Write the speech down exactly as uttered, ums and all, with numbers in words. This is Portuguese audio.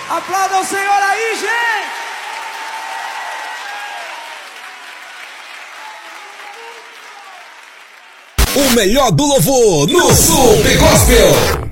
Aplauda o Senhor aí, gente! O melhor do louvor no Super Gospel.